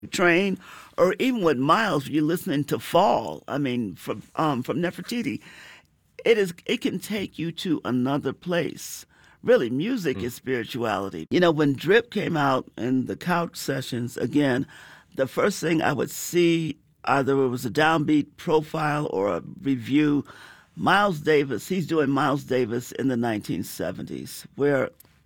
Train, or even with Miles, you're listening to Fall. I mean, from Nefertiti, it can take you to another place. Really, music is spirituality. You know, when Drip came out in the couch sessions again, the first thing I would see, either it was a downbeat profile or a review. Miles Davis, he's doing Miles Davis in the 1970s, where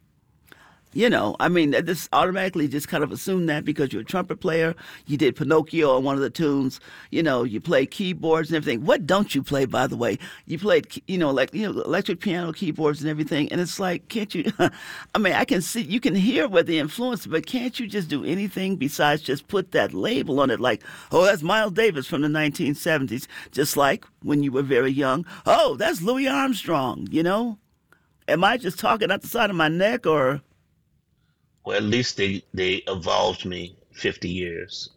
I mean, this automatically just kind of assume that because you're a trumpet player, you did Pinocchio on one of the tunes, you play keyboards and everything. What don't you play, by the way? You played, electric piano, keyboards and everything. And it's like, can't you, I mean, I can see, you can hear where the influence, but can't you just do anything besides just put that label on it? Like, oh, that's Miles Davis from the 1970s. Just like when you were very young. Oh, that's Louis Armstrong. Am I just talking out the side of my neck or? Well, at least they evolved me 50 years.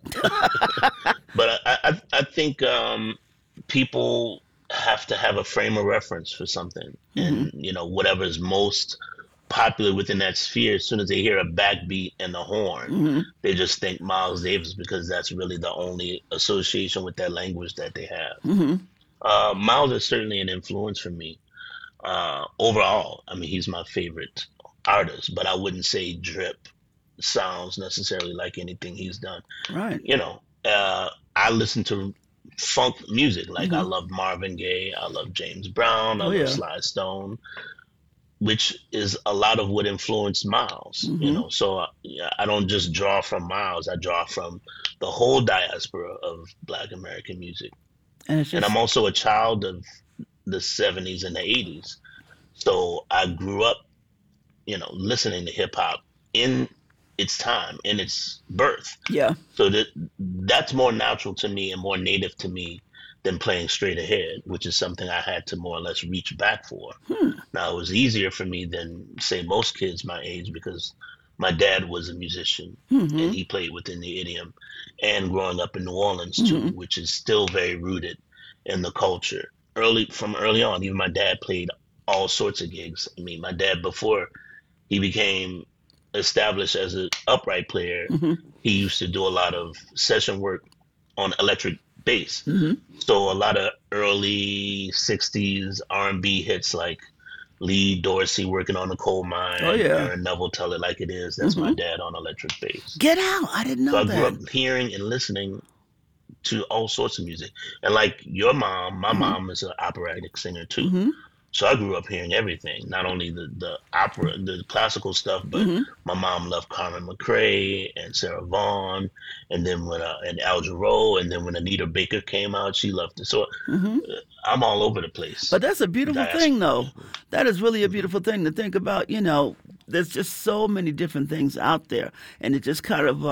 But I think people have to have a frame of reference for something, Mhm. and whatever is most popular within that sphere. As soon as they hear a backbeat and a horn, Hmm. they just think Miles Davis because that's really the only association with that language that they have. Hmm. Miles is certainly an influence for me. Overall, I mean, he's my favorite artist, but I wouldn't say Drip sounds necessarily like anything he's done. Right. I listen to funk music. Like I Hmm. love Marvin Gaye, I love James Brown, I Oh love yeah. Sly Stone, which is a lot of what influenced Miles. Hmm. So yeah, I don't just draw from Miles. I draw from the whole diaspora of Black American music. And it's And I'm just also a child of the '70s and the '80s. So I grew up, listening to hip hop in its time, in its birth. yeah. So that's more natural to me and more native to me than playing straight ahead, which is something I had to more or less reach back for. Hmm. Now it was easier for me than say most kids my age because my dad was a musician Hmm. and he played within the idiom, and growing up in New Orleans too, Hmm. which is still very rooted in the culture. Early on, even my dad played all sorts of gigs. I mean, my dad, before he became established as an upright player, Hmm. he used to do a lot of session work on electric bass. Hmm. So a lot of early '60s R&B hits like Lee Dorsey working on the coal Oh mine, yeah. Aaron Neville Tell It Like It Is. That's my Hmm. dad on electric bass. Get out! I didn't So know I grew that. up hearing and listening to all sorts of music. And like your mom, my Hmm. mom is an operatic singer too. Hmm. So I grew up hearing everything, not only the opera, the classical stuff, but Hmm. my mom loved Carmen McRae and Sarah Vaughan, and then and Al Jarreau, and then when Anita Baker came out, she loved it. So Hmm. I'm all over the place. But that's a beautiful thing, Diaspora. though. That is really a Mhm. beautiful thing to think about. There's just so many different things out there, and it just kind of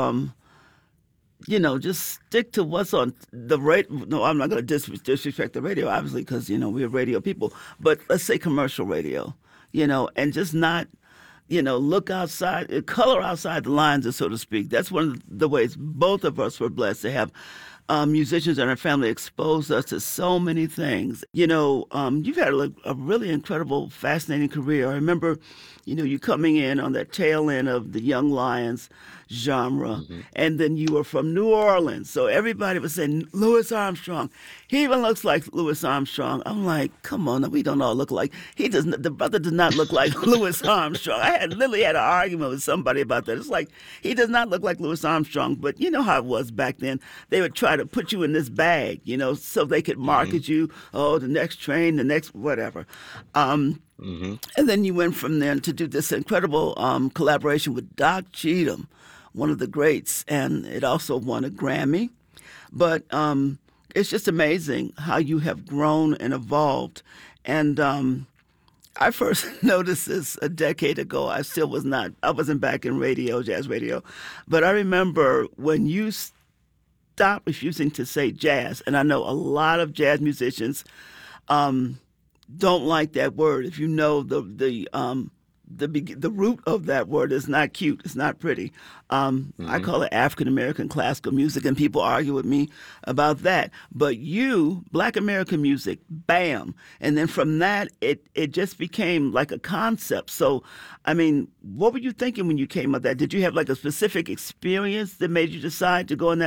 just stick to what's on the radio. No, I'm not going to disrespect the radio, obviously, because we're radio people. But let's say commercial radio, and just not, look outside, color outside the lines, so to speak. That's one of the ways both of us were blessed to have musicians in our family expose us to so many things. You've had a really incredible, fascinating career. I remember, you coming in on that tail end of the Young Lions genre, Mhm. and then you were from New Orleans, so everybody was saying Louis Armstrong. He even looks like Louis Armstrong. I'm like, come on, we don't all look like. He does. The brother does not look like Louis Armstrong. I had literally had an argument with somebody about that. It's like he does not look like Louis Armstrong, but you know how it was back then. They would try to put you in this bag, so they could Mhm. market you. Oh, the next train, the next whatever. Um, Mhm. and then you went from there to do this incredible collaboration with Doc Cheatham, one of the greats, and it also won a Grammy. But it's just amazing how you have grown and evolved. And I first noticed this a decade ago. I wasn't back in radio, jazz radio. But I remember when you stopped refusing to say jazz, and I know a lot of jazz musicians um, don't like that word. If you know the root of that word is not cute. It's not pretty. I Hmm. call it African American classical music, and people argue with me about that. But Black American music, bam, and then from that, it just became like a concept. So, I mean, what were you thinking when you came up with that? Did you have like a specific experience that made you decide to go in that